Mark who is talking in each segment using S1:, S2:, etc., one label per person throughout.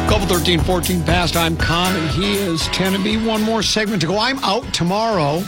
S1: Couple 13-14 past. I'm Con, and he is Tenneby. One more segment to go. I'm out tomorrow.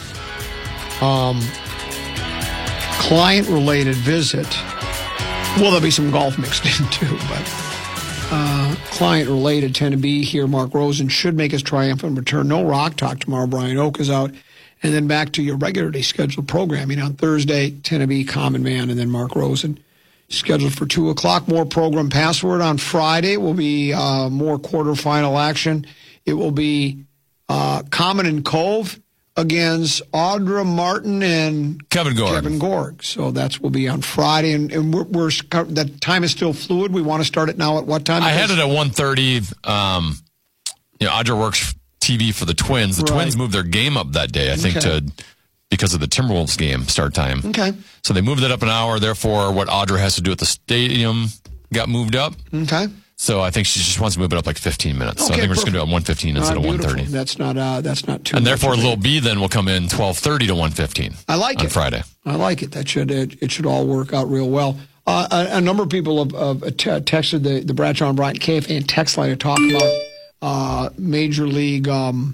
S1: Client-related visit. Well, there'll be some golf mixed in, too, but client-related. Tenneby here. Mark Rosen should make his triumphant return. No Rock Talk tomorrow. Brian Oak is out. And then back to your regularly scheduled programming on Thursday. Tenneby, Common Man, and then Mark Rosen. Scheduled for 2 o'clock. More program password on Friday. It will be more quarterfinal action. It will be Common and Cove against Audra Martin and
S2: Kevin
S1: Gorg. So that will be on Friday. And we're that time is still fluid. We want to start it now at what time?
S2: I had it at 1:30. Audra works TV for the Twins. The Twins moved their game up that day, I think, because of the Timberwolves game start time.
S1: Okay.
S2: So they moved it up an hour. Therefore, what Audra has to do at the stadium got moved up.
S1: Okay.
S2: So I think she just wants to move it up like 15 minutes. So I think we're just going to do it at 1:15 instead of 1:30.
S1: That's not too.
S2: And therefore, Lil B then will come in 12:30 to 1:15.
S1: I like it
S2: on Friday.
S1: I like it. That should all work out real well. A number of people have texted the Bradshaw and Bryant KFAN text line to talk about Major League.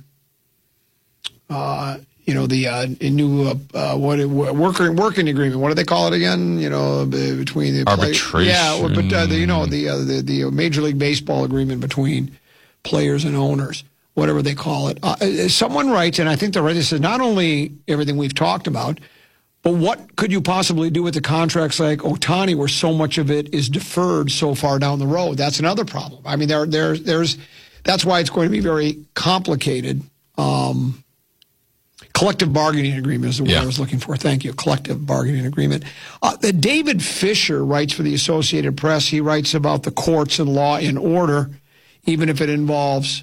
S1: The new working agreement. What do they call it again? Between the
S2: arbitration.
S1: The Major League Baseball agreement between players and owners, whatever they call it. Someone writes, and I think they're right. This is not only everything we've talked about, but what could you possibly do with the contracts like Ohtani, where so much of it is deferred so far down the road? That's another problem. I mean, that's why it's going to be very complicated. Collective bargaining agreement is the word I was looking for. Thank you. Collective bargaining agreement. David Fisher writes for the Associated Press. He writes about the courts and law and order, even if it involves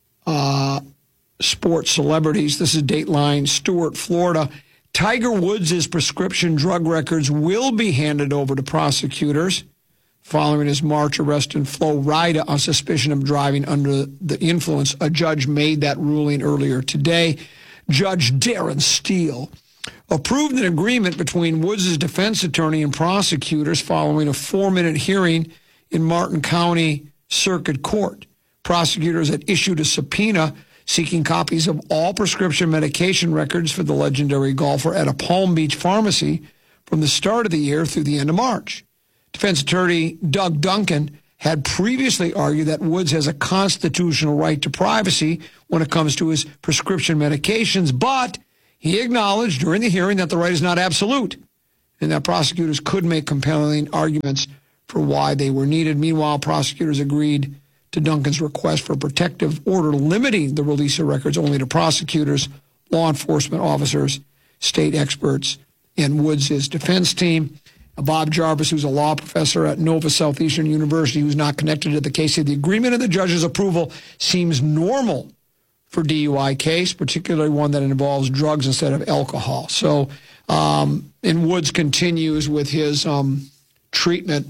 S1: sports celebrities. This is Dateline, Stuart, Florida. Tiger Woods' prescription drug records will be handed over to prosecutors following his March arrest in Florida on suspicion of driving under the influence. A judge made that ruling earlier today. Judge Darren Steele approved an agreement between Woods' defense attorney and prosecutors following a 4-minute hearing in Martin County Circuit Court. Prosecutors had issued a subpoena seeking copies of all prescription medication records for the legendary golfer at a Palm Beach pharmacy from the start of the year through the end of March. Defense attorney Doug Duncan had previously argued that Woods has a constitutional right to privacy when it comes to his prescription medications, but he acknowledged during the hearing that the right is not absolute and that prosecutors could make compelling arguments for why they were needed. Meanwhile, prosecutors agreed to Duncan's request for a protective order limiting the release of records only to prosecutors, law enforcement officers, state experts, and Woods' defense team. Bob Jarvis, who's a law professor at Nova Southeastern University, who's not connected to the case, said the agreement of the judge's approval seems normal for DUI case, particularly one that involves drugs instead of alcohol. So, and Woods continues with his treatment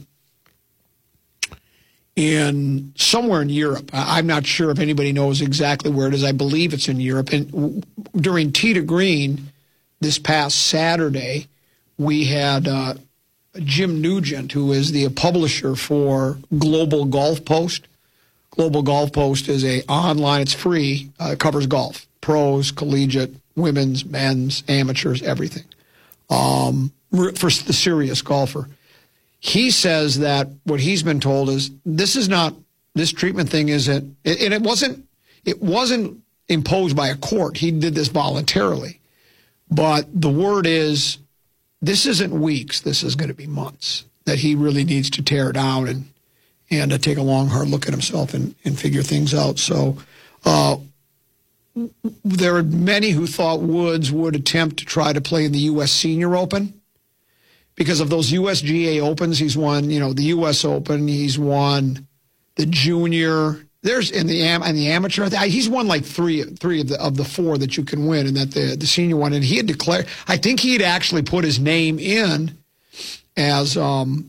S1: in somewhere in Europe. I'm not sure if anybody knows exactly where it is. I believe it's in Europe. And during Tee to Green this past Saturday, we had Jim Nugent, who is the publisher for Global Golf Post. Global Golf Post is online, it's free, it covers golf, pros, collegiate, women's, men's, amateurs, everything, for the serious golfer. He says that what he's been told is this treatment thing isn't, and it wasn't imposed by a court. He did this voluntarily. But the word is, this isn't weeks, this is going to be months, that he really needs to tear down and take a long, hard look at himself and figure things out. So there are many who thought Woods would attempt to try to play in the U.S. Senior Open because of those USGA Opens. He's won, the U.S. Open. He's won the Junior. There's in the amateur. He's won like three of the four that you can win, and that the senior one. And he had declared. I think he had actually put his name in as joining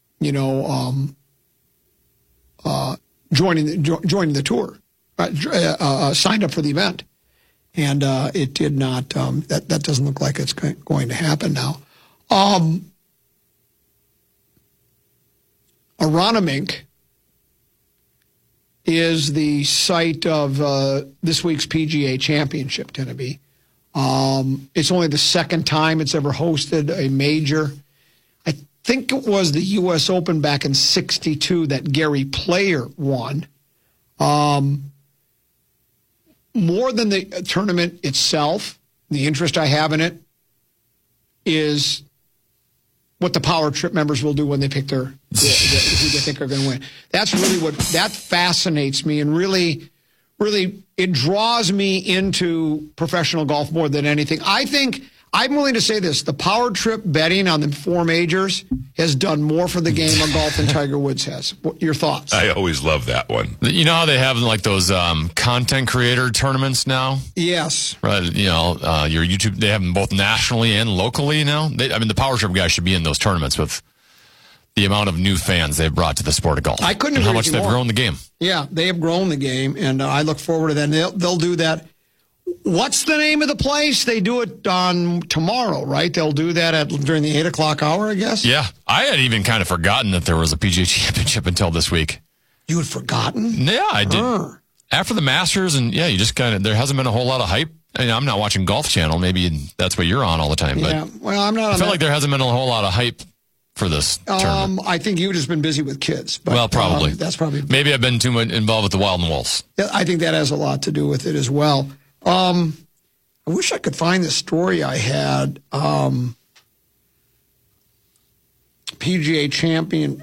S1: the tour, signed up for the event, and it did not. That doesn't look like it's going to happen now. Aronimink is the site of this week's PGA Championship, Tennessee. It's only the second time it's ever hosted a major. I think it was the U.S. Open back in '62 that Gary Player won. More than the tournament itself, the interest I have in it is what the Power Trip members will do when they pick who they think are going to win. That's really that fascinates me, and really it draws me into professional golf more than anything. I think I'm willing to say this: the Power Trip betting on the 4 majors has done more for the game of golf than Tiger Woods has. Your thoughts?
S3: I always love that one.
S2: You know how they have like those content creator tournaments now?
S1: Yes.
S2: Right. You know, your YouTube, they have them both nationally and locally now. The Power Trip guys should be in those tournaments with the amount of new fans they've brought to the sport of golf.
S1: I couldn't
S2: and
S1: agree
S2: how much
S1: with you
S2: they've
S1: more.
S2: grown the game.
S1: Yeah, they have grown the game, and I look forward to that. And they'll do that. What's the name of the place? They do it on tomorrow, right? They'll do that during the 8 o'clock hour, I guess?
S2: Yeah. I had even kind of forgotten that there was a PGA Championship until this week.
S1: You had forgotten?
S2: Yeah, I did. After the Masters, and yeah, you just there hasn't been a whole lot of hype. I'm not watching Golf Channel. Maybe that's what you're on all the time.
S1: Yeah,
S2: but
S1: well, I'm not.
S2: I feel like there hasn't been a whole lot of hype for this tournament.
S1: I think you've just been busy with kids. But,
S2: well, probably.
S1: That's probably.
S2: Maybe I've been too much involved with the Wild and Wolves.
S1: Yeah, I think that has a lot to do with it as well. I wish I could find the story I had. PGA champion,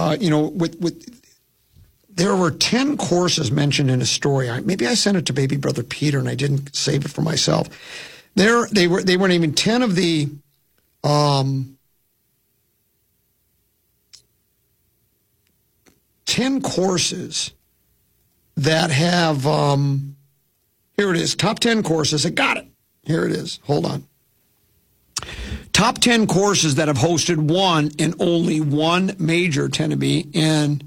S1: there were 10 courses mentioned in a story. Maybe I sent it to baby brother Peter and I didn't save it for myself. They weren't even 10 of the 10 courses that have here it is, top 10 courses. I got it. Here it is. Hold on. Top 10 courses that have hosted one and only one major, Tennessee, and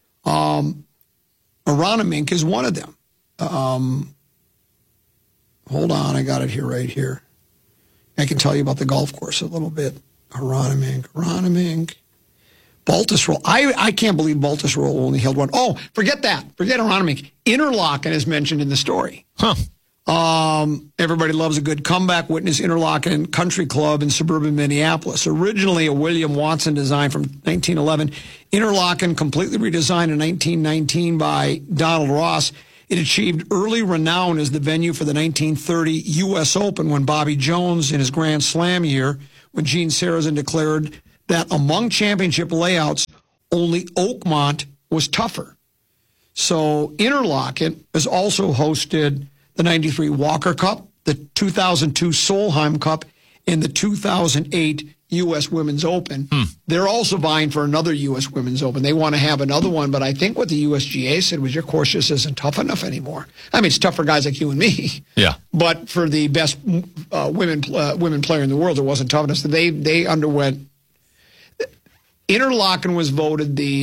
S1: Aronimink is one of them. Hold on, I got it here, right here. I can tell you about the golf course a little bit. Aronimink. Baltusrol. I can't believe Baltusrol only held one. Oh, forget that. Forget Aronimink. Interlaken is mentioned in the story.
S2: Huh.
S1: Everybody loves a good comeback. Witness Interlaken Country Club in suburban Minneapolis. Originally a William Watson design from 1911, Interlaken completely redesigned in 1919 by Donald Ross. It achieved early renown as the venue for the 1930 U.S. Open when Bobby Jones, in his Grand Slam year, when Gene Sarazen declared that among championship layouts, only Oakmont was tougher. So Interlaken has also hosted the 93 Walker Cup, the 2002 Solheim Cup, and the 2008 U.S. Women's Open. They're also vying for another U.S. Women's Open. They want to have another one, but I think what the USGA said was your course just isn't tough enough anymore. I mean, it's tough for guys like you and me.
S2: Yeah. But
S1: for the best women player in the world, it wasn't tough enough. So they underwent. Interlaken was voted the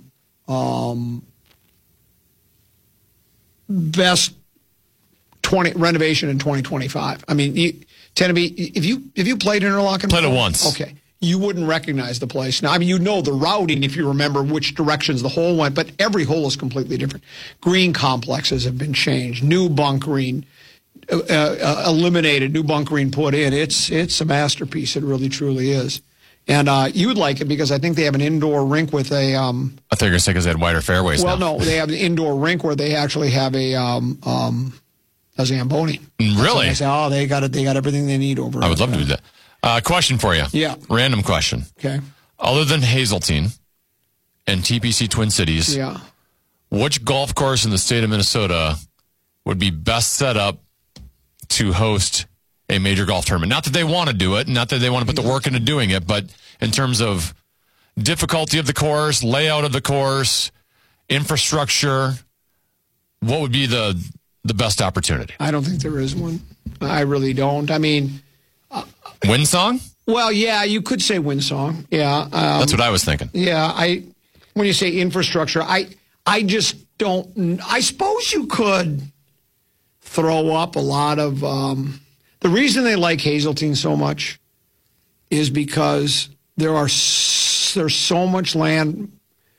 S1: best renovation in 2025. I mean, Tennessee, if you played Interlaken,
S2: played it once.
S1: Okay, you wouldn't recognize the place. Now, I mean, you know the routing if you remember which directions the hole went, but every hole is completely different. Green complexes have been changed. New bunkering eliminated. New bunkering put in. It's a masterpiece. It really truly is. And you would like it because I think they have an indoor rink with a. I
S2: thought you were going to say because they had wider fairways.
S1: Well,
S2: now.
S1: no, they have an indoor rink where they actually have a Zamboni.
S2: Really?
S1: They say, they got it. They got everything they need over.
S2: I would love to do that. Question for you.
S1: Yeah.
S2: Random question.
S1: Okay.
S2: Other than Hazeltine and TPC Twin Cities,
S1: yeah,
S2: which golf course in the state of Minnesota would be best set up to host a major golf tournament? Not that they want to do it, not that they want to put the work into doing it, but in terms of difficulty of the course, layout of the course, infrastructure, what would be the best opportunity?
S1: I don't think there is one. I really don't. I mean,
S2: Windsong?
S1: Well, yeah, you could say Windsong. Yeah,
S2: that's what I was thinking.
S1: Yeah, when you say infrastructure, I just don't. I suppose you could throw up a lot of. The reason they like Hazeltine so much is because there's so much land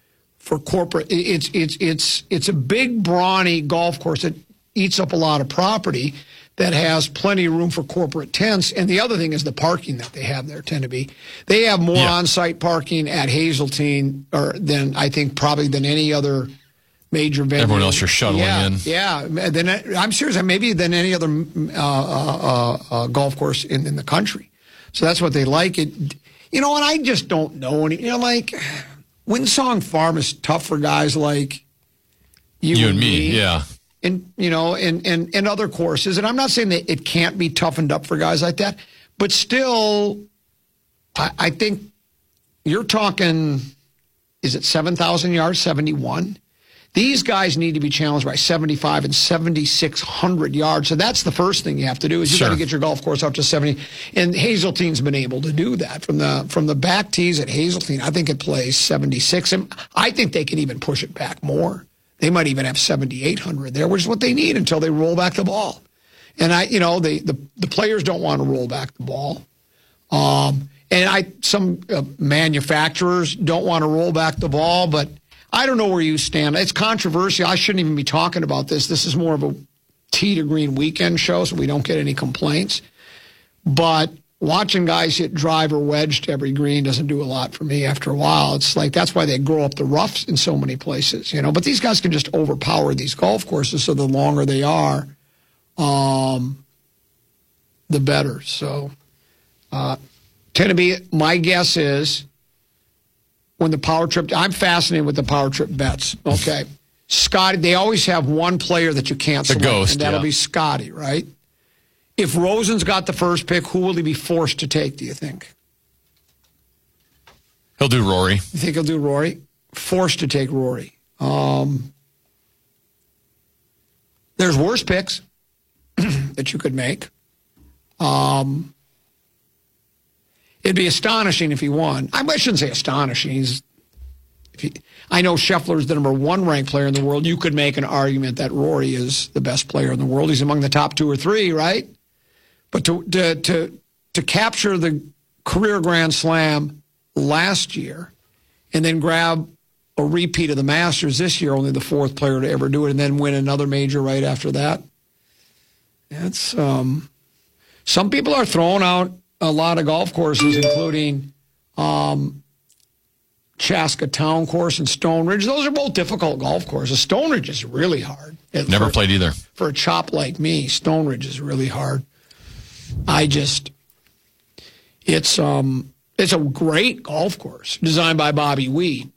S1: for corporate. It's a big, brawny golf course that eats up a lot of property that has plenty of room for corporate tents. And the other thing is the parking that they have there tend to be. They have more on-site parking at Hazeltine than I think probably than any other major venue.
S2: Everyone else you're shuttling in.
S1: Yeah. Then I'm serious. Maybe than any other golf course in the country. So that's what they like. It, and I just don't know any. Like Windsong Farm is tough for guys like you and me.
S2: Yeah.
S1: And and other courses, and I'm not saying that it can't be toughened up for guys like that, but still, I think you're talking, is it 7,000 yards, 71? These guys need to be challenged by 75 and 7,600 yards. So that's the first thing you have to do is you got to get your golf course up to 70. And Hazeltine's been able to do that from the back tees at Hazeltine. I think it plays 76, and I think they can even push it back more. They might even have 7,800 there, which is what they need until they roll back the ball. And the players don't want to roll back the ball. And some manufacturers don't want to roll back the ball, but I don't know where you stand. It's controversial. I shouldn't even be talking about this. This is more of a tee to green weekend show, so we don't get any complaints. But watching guys hit drive or wedge to every green doesn't do a lot for me after a while. It's like that's why they grow up the roughs in so many places, But these guys can just overpower these golf courses, so the longer they are, the better. So, tend to be, my guess is, when the Power Trip, I'm fascinated with the Power Trip bets. Okay. Scotty, they always have one player that you can't select,
S2: ghost,
S1: and that'll be Scotty, right? If Rosen's got the first pick, who will he be forced to take, do you think?
S2: He'll do Rory.
S1: You think he'll do Rory? Forced to take Rory. There's worse picks that you could make. It'd be astonishing if he won. I shouldn't say astonishing. I know Scheffler's the number one ranked player in the world. You could make an argument that Rory is the best player in the world. He's among the top 2 or 3, right? But to capture the career Grand Slam last year and then grab a repeat of the Masters this year, only the 4th player to ever do it, and then win another major right after that. That's some people are throwing out a lot of golf courses, including Chaska Town Course and Stone Ridge. Those are both difficult golf courses. Stone Ridge is really hard.
S2: Never played either.
S1: For a chop like me, Stone Ridge is really hard. It's a great golf course designed by Bobby Weed.